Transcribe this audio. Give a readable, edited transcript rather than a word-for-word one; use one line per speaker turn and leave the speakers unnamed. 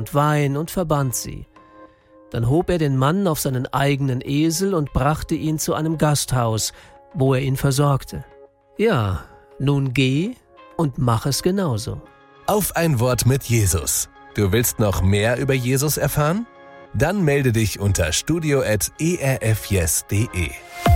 und Wein und verband sie. Dann hob er den Mann auf seinen eigenen Esel und brachte ihn zu einem Gasthaus, wo er ihn versorgte. Ja, nun geh und mach es genauso.
Auf ein Wort mit Jesus. Du willst noch mehr über Jesus erfahren? Dann melde dich unter studio@erfyes.de.